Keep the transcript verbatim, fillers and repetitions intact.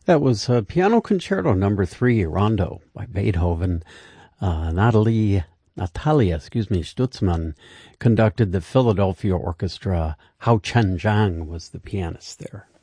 That was uh, Piano Concerto Number Three, Rondo by Beethoven. Uh, Natalie, Natalia, excuse me, Stutzmann conducted the Philadelphia Orchestra. Hao Chen Zhang was the pianist there.